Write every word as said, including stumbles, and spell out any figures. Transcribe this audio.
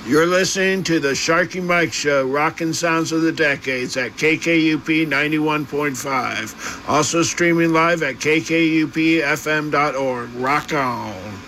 You're listening to the Sharky Mike Show, rockin' sounds of the decades at K K U P ninety-one point five. Also streaming live at K K U P F M dot org. Rock on.